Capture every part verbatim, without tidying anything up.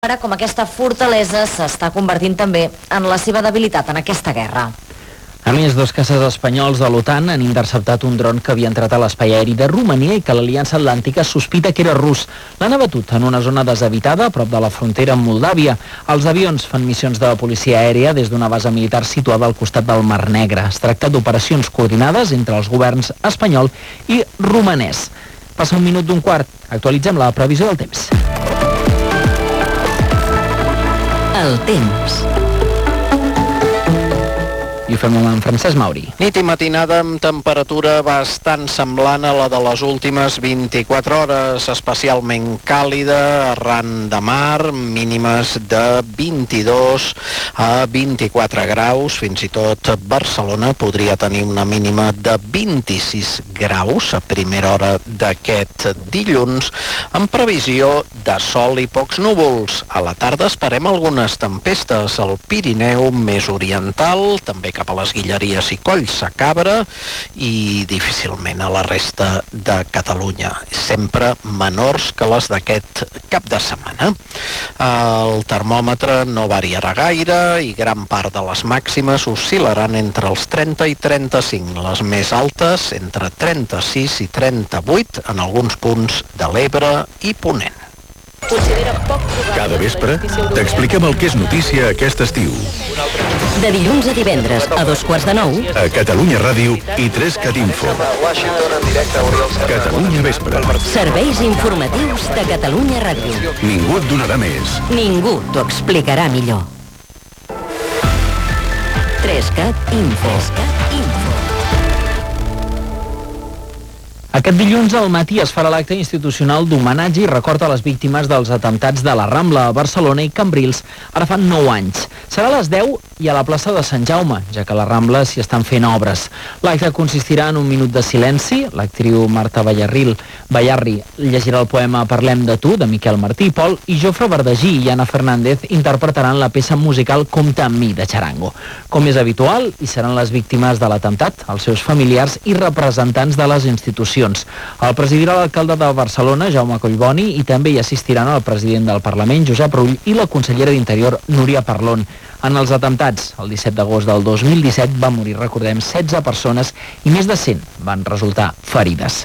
Ara, com aquesta fortalesa s'està convertint també en la seva debilitat en aquesta guerra. A més, dos caces espanyols de l'OTAN han interceptat un dron que havia entrat a l'espai aeri de Romania i que l'Aliança Atlàntica sospita que era rus. L'han abatut en una zona deshabitada a prop de la frontera amb Moldàvia. Els avions fan missions de policia aèria des d'una base militar situada al costat del Mar Negre. Es tracta d'operacions coordinades entre els governs espanyol i romanès. Passa un minut d'un quart. Actualitzem la previsió del temps. El temps. I ho fem amb en Francesc Mauri. Nit i matinada amb temperatura bastant semblant a la de les últimes vint-i-quatre hores, especialment càlida, arran de mar, mínimes de vint-i-dos a vint-i-quatre graus, fins i tot Barcelona podria tenir una mínima de vint-i-sis graus a primera hora d'aquest dilluns, amb previsió de sol i pocs núvols. A la tarda esperem algunes tempestes al Pirineu més oriental, també cap a les Guilleries i Colls a Cabra i difícilment a la resta de Catalunya, sempre menors que les d'aquest cap de setmana. El termòmetre no variarà gaire i gran part de les màximes oscil·laran entre els trenta i trenta-cinc, les més altes entre trenta-sis i trenta-vuit en alguns punts de l'Ebre i Ponent. Cada vespre t'expliquem el que és notícia aquest estiu. De dilluns a divendres a dos quarts de nou A Catalunya Ràdio i tres cat info. Catalunya Vespre. Serveis informatius de Catalunya Ràdio. Ningú et donarà més. Ningú t'ho explicarà millor. tres cat info. Aquest dilluns al matí es farà l'acte institucional d'homenatge i record a les víctimes dels atemptats de la Rambla a Barcelona i Cambrils ara fa nou anys. Serà a les deu i a la plaça de Sant Jaume, ja que a la Rambla s'hi estan fent obres. L'acte consistirà en un minut de silenci. L'actriu Marta Ballarril, Ballarri llegirà el poema Parlem de tu, de Miquel Martí i Pol, i Jofre Verdagí i Anna Fernández interpretaran la peça musical Compta amb mi, de Charango. Com és habitual, hi seran les víctimes de l'atemptat, els seus familiars i representants de les institucions. El presidirà l'alcalde de Barcelona, Jaume Collboni, i també hi assistiran el president del Parlament, Josep Rull, i la consellera d'Interior, Núria Parlon. En els atemptats, el disset d'agost del dos mil disset, van morir, recordem, setze persones i més de cent van resultar ferides.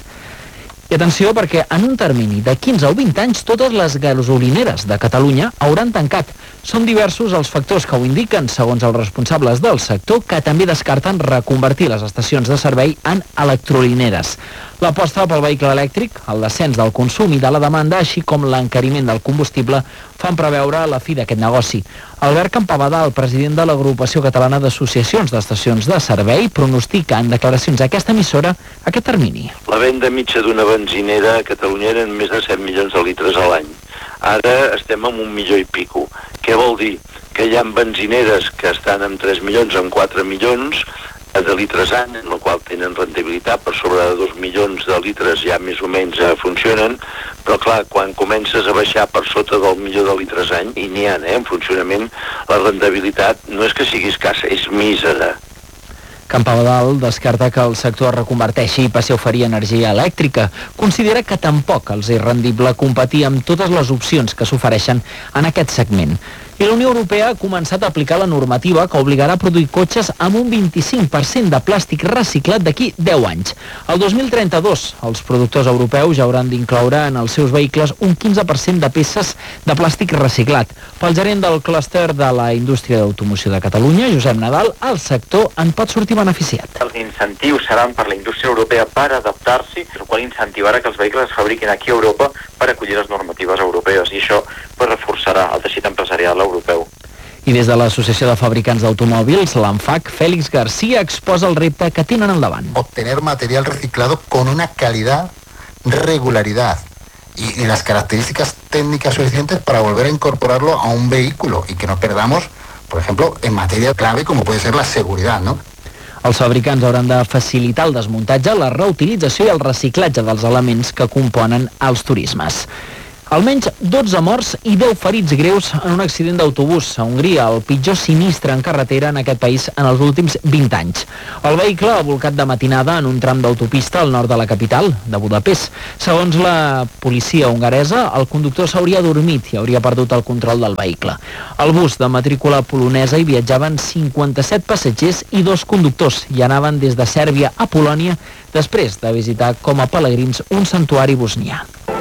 I atenció, perquè en un termini de quinze o vint anys totes les gasolineres de Catalunya hauran tancat. Són diversos els factors que ho indiquen, segons els responsables del sector, que també descarten reconvertir les estacions de servei en electrolineres. L'aposta pel vehicle elèctric, el descens del consum i de la demanda, així com l'encariment del combustible, fan preveure la fi d'aquest negoci. Albert Campabadà, el president de l'Agrupació Catalana d'Associacions d'Estacions de Servei, pronostica en declaracions a aquesta emissora aquest termini. La venda mitja d'una benzinera a Catalunya eren més de set milions de litres a l'any. Ara estem amb un milió i pico. Què vol dir? Que hi ha benzineres que estan amb tres milions, amb quatre milions de litres any, en la qual tenen rendibilitat per sobre de dos milions de litres ja més o menys eh, funcionen, però clar, quan comences a baixar per sota del milió de litres any, i n'hi ha, eh, en funcionament, la rendibilitat no és que sigui escassa, és mísera. Campabadal descarta que el sector es reconverteixi i passi a oferir energia elèctrica. Considera que tampoc els és rendible competir amb totes les opcions que s'ofereixen en aquest segment. I la Unió Europea ha començat a aplicar la normativa que obligarà a produir cotxes amb un vint-i-cinc per cent de plàstic reciclat d'aquí deu anys. El dos mil trenta-dos, els productors europeus ja hauran d'incloure en els seus vehicles un quinze per cent de peces de plàstic reciclat. Pel gerent del clúster de la indústria d'automoció de Catalunya, Josep Nadal, el sector en pot sortir beneficiat. Els incentius seran per la indústria europea per adaptar-s'hi, el qual incentivarà que els vehicles es fabriquin aquí a Europa per acollir les normatives europees, i això pues, reforçarà el teixit empresarial europeu. I des de l'Associació de Fabricants d'Automòbils, l'ANFAC, Félix García exposa el repte que tenen al davant. Obtener material reciclado con una calidad, regularidad y, y las características técnicas suficientes para volver a incorporarlo a un vehículo y que no perdamos, por ejemplo, en materia clave como puede ser la seguridad, ¿no? Els fabricants hauran de facilitar el desmuntatge, la reutilització i el reciclatge dels elements que componen els turismes. Almenys dotze morts i deu ferits greus en un accident d'autobús a Hongria, el pitjor sinistre en carretera en aquest país en els últims vint anys. El vehicle ha volcat de matinada en un tram d'autopista al nord de la capital, de Budapest. Segons la policia hongaresa, el conductor s'hauria dormit i hauria perdut el control del vehicle. Al bus de matrícula polonesa hi viatjaven cinquanta-set passatgers i dos conductors i anaven des de Sèrbia a Polònia després de visitar com a pelegrins un santuari bosnià.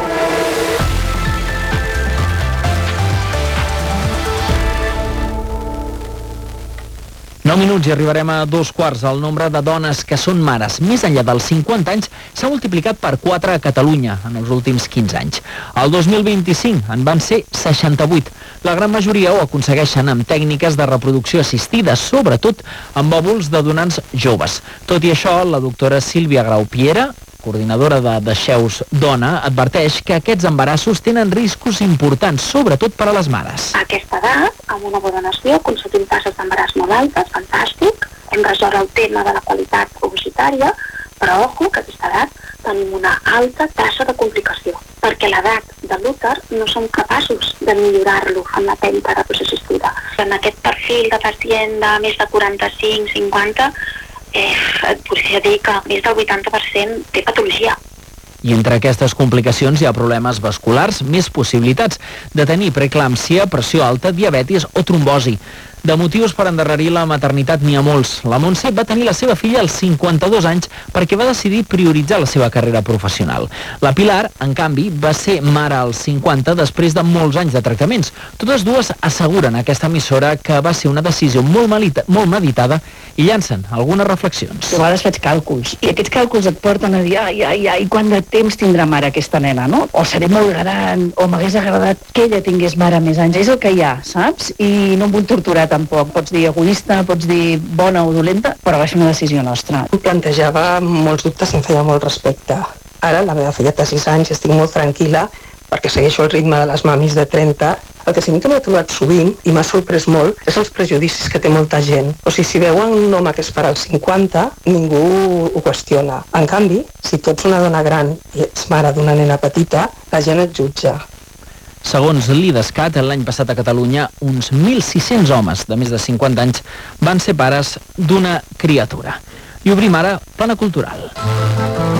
nou minuts i arribarem a dos quarts. El nombre de dones que són mares més enllà dels cinquanta anys s'ha multiplicat per quatre a Catalunya en els últims quinze anys. El dos mil vint-i-cinc en van ser seixanta-vuit. La gran majoria ho aconsegueixen amb tècniques de reproducció assistida, sobretot amb òvuls de donants joves. Tot i això, la doctora Sílvia Grau-Piera, coordinadora de Deixeus Dona, adverteix que aquests embarassos tenen riscos importants, sobretot per a les mares. A aquesta edat, amb una bona nació, aconseguim tasses d'embaràs molt altes, fantàstic, hem resolt el tema de la qualitat ovocitària, però ojo que a aquesta edat tenim una alta tassa de complicació, perquè a l'edat de l'úter no som capaços de millorar-lo amb la tècnica de reproducció assistida. En aquest perfil de pacient de més de quaranta-cinc cinquanta, Eh, et podria dir que més del vuitanta per cent té patologia. I entre aquestes complicacions hi ha problemes vasculars, més possibilitats de tenir preeclàmpsia, pressió alta, diabetis o trombosi. De motius per endarrerir la maternitat n'hi ha molts. La Montse va tenir la seva filla als cinquanta-dos anys perquè va decidir prioritzar la seva carrera professional. La Pilar, en canvi, va ser mare als cinquanta després de molts anys de tractaments. Totes dues asseguren a aquesta emissora que va ser una decisió molt, malita, molt meditada i llancen algunes reflexions. A vegades faig càlculs, i aquests càlculs et porten a dir ai, ai, ai, quant de temps tindrà mare aquesta nena, no? O seré molt gran, o m'hagués agradat que ella tingués mare més anys. És el que hi ha, saps? I no em vull torturar tampoc. Pots dir egoista, pots dir bona o dolenta, però va ser una decisió nostra. Em plantejava molts dubtes i em feia molt respecte. Ara la meva filla té sis anys i estic molt tranquil·la perquè segueixo el ritme de les mamis de trenta. El que sí que m'he trobat sovint, i m'ha sorprès molt, és els prejudicis que té molta gent. O sigui, si veuen un home que és per als cinquanta, ningú ho qüestiona. En canvi, si tu ets una dona gran i ets mare d'una nena petita, la gent et jutja. Segons l'IDESCAT, l'any passat a Catalunya, uns mil sis-cents homes de més de cinquanta anys van ser pares d'una criatura. I obrim ara Plana Cultural.